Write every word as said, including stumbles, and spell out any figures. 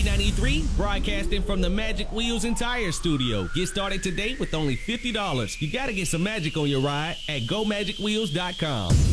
B ninety-three, broadcasting from the Magic Wheels and Tire Studio. Get started today with only fifty dollars. You gotta get some magic on your ride at go magic wheels dot com.